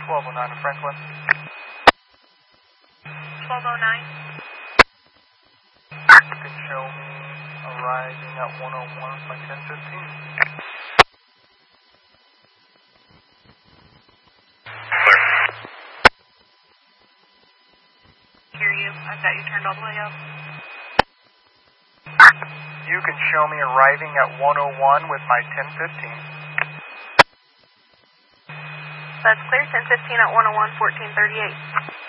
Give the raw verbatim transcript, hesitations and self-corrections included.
twelve oh nine in Franklin. twelve oh nine. You can show me arriving at one oh one by ten fifteen. Hear you. I've got you turned all the way up. You can show me arriving at one oh one with my ten fifteen. That's clear. ten fifteen at one oh one, fourteen thirty-eight.